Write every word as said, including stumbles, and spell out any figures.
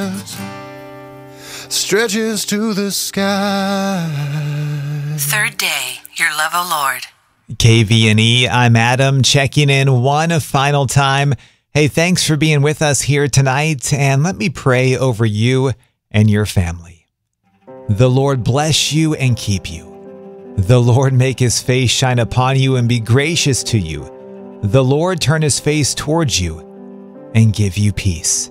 stretches to the sky. Third day, your love, O Lord. K V N E, I'm Adam, checking in one final time. Hey, thanks for being with us here tonight, and let me pray over you and your family. The Lord bless you and keep you. The Lord make his face shine upon you and be gracious to you. The Lord turn his face towards you and give you peace.